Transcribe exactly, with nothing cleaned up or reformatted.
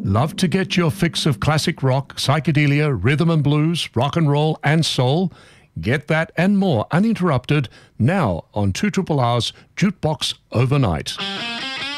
Love to get your fix of classic rock, psychedelia, rhythm and blues, rock and roll and soul? Get that and more uninterrupted now on two Triple R's Jukebox Overnight.